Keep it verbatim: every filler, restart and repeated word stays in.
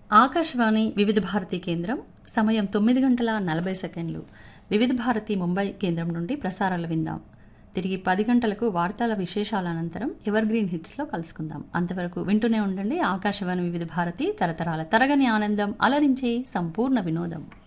ఆకాశవాణి వివిధ భారతి కేంద్రం సమయం తొమ్మిది గంటల నలభై సెకండ్లు. వివిధ భారతి ముంబై కేంద్రం నుండి ప్రసారాలు విందాం. తిరిగి పది గంటలకు వార్తల విశేషాల అనంతరం ఎవర్ గ్రీన్ హిట్స్లో కలుసుకుందాం. అంతవరకు వింటూనే ఉండండి ఆకాశవాణి వివిధ భారతి, తరతరాల తరగని ఆనందం, అలరించే సంపూర్ణ వినోదం.